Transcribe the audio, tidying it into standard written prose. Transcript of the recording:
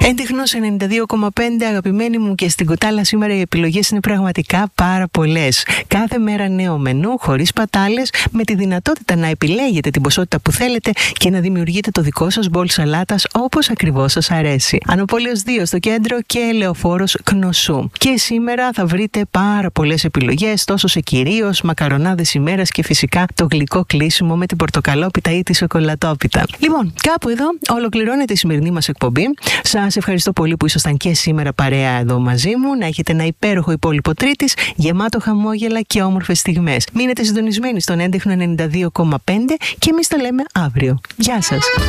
Έντεχνος 92,5, αγαπημένοι μου, και στην κουτάλα σήμερα οι επιλογές είναι πραγματικά πάρα πολλές. Κάθε μέρα νέο μενού, χωρίς πατάλες, με τη δυνατότητα να επιλέγετε την ποσότητα που θέλετε και να δημιουργείτε το δικό σας μπολ σαλάτας όπως ακριβώς σας αρέσει. Ανοπόλεως 2 στο κέντρο και Λεωφόρος Κνωσού. Και σήμερα θα βρείτε πάρα πολλές επιλογές, τόσο σε κυρίως, μακαρονάδες ημέρας και φυσικά το γλυκό κλείσιμο με την πορτοκαλόπιτα ή τη σοκολατόπιτα. Λοιπόν, κάπου εδώ ολοκληρώνεται η σημερινή μας εκπομπή. Σας ευχαριστώ πολύ που ήσασταν και σήμερα παρέα εδώ μαζί μου. Να έχετε ένα υπέροχο υπόλοιπο Τρίτης, γεμάτο χαμόγελα και όμορφες στιγμές. Μείνετε συντονισμένοι στον έντεχνο 92,5 και εμείς τα λέμε αύριο. Γεια σας!